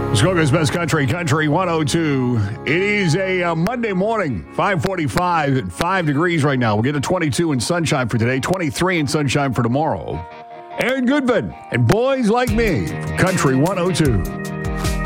Muskoka's Best Country, Country 102. It is a Monday morning, 5:45 at 5 degrees right now. We'll get to 22 in sunshine for today, 23 in sunshine for tomorrow. Aaron Goodman and Boys Like Me from Country 102.